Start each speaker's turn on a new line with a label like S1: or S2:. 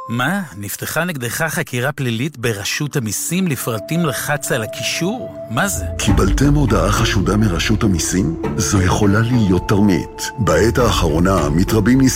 S1: מה? נפתחה נגדך חקירה פלילית ברשות המיסים לפרטים לחץ על הקישור? מה זה?
S2: קיבלתם הודעה חשודה מרשות המיסים? זו יכולה להיות תרמית. בעת האחרונה מתרבים